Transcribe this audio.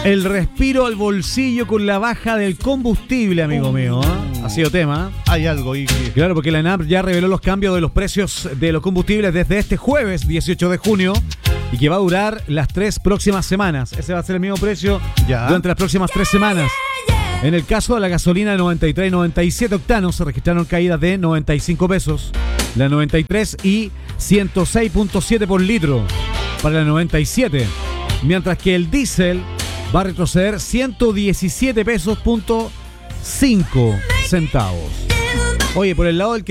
El respiro al bolsillo con la baja del combustible, amigo mío. Ha sido tema. Hay algo ahí que... Claro, porque la ENAP ya reveló los cambios de los precios de los combustibles desde este jueves 18 de junio y que va a durar las 3 próximas semanas. Ese va a ser el mismo precio durante las próximas 3 semanas. En el caso de la gasolina de 93 y 97 octanos se registraron caídas de 95 pesos. La 93 y 106.7 por litro para la 97. Mientras que el diésel va a retroceder 117 pesos .5 centavos. Oye, por el lado del